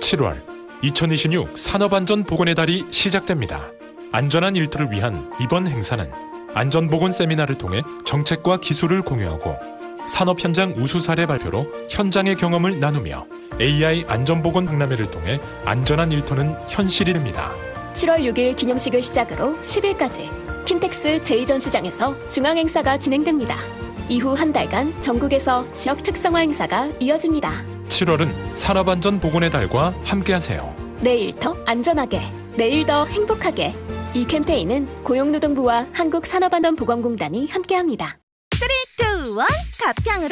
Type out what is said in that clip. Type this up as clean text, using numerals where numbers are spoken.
7월 2026 산업안전보건의 달이 시작됩니다. 안전한 일터를 위한 이번 행사는 안전보건 세미나를 통해 정책과 기술을 공유하고 산업 현장 우수 사례 발표로 현장의 경험을 나누며 AI 안전보건 박람회를 통해 안전한 일터는 현실이 됩니다. 7월 6일 기념식을 시작으로 10일까지 킨텍스 제2전시장에서 중앙행사가 진행됩니다. 이후 한 달간 전국에서 지역 특성화 행사가 이어집니다. 7월은 산업안전보건의 달과 함께하세요. 내 일터 안전하게, 내일 더 행복하게. 이 캠페인은 고용노동부와 한국산업안전보건공단이 함께합니다. 3, 2, 1 가평으로